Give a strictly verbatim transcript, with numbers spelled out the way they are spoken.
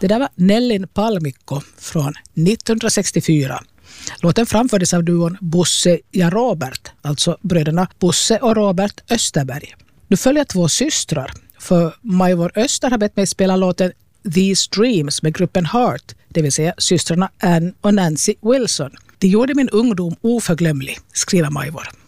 Det där var Nellin Palmikko från nittonhundrasextiofyra. Låten framfördes av duon Bosse och Robert, alltså bröderna Bosse och Robert Österberg. Nu följer två systrar, för Majvor Öster har bett mig spela låten These Dreams med gruppen Heart, det vill säga systrarna Anne och Nancy Wilson. De gjorde min ungdom oförglömlig, skriver Majvor.